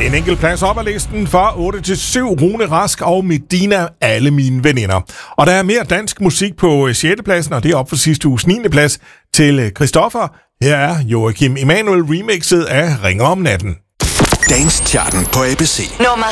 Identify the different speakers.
Speaker 1: En enkelt plads op ad listen fra 8 til 7, Rune Rask og Medina, alle mine veninder. Og der er mere dansk musik på 6. pladsen, og det er op for sidste uges 9. plads til Christoffer. Her er Joachim Emanuel remixet af Ringer om natten.
Speaker 2: Dance Charten på ABC.
Speaker 3: Nummer